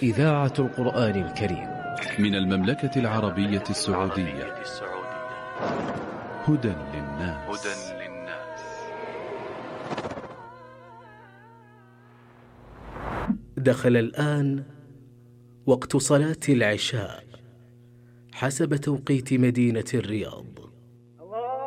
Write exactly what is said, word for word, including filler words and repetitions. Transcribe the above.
إذاعة القرآن الكريم من المملكة العربية السعودية. هدى للناس. دخل الآن وقت صلاة العشاء حسب توقيت مدينة الرياض.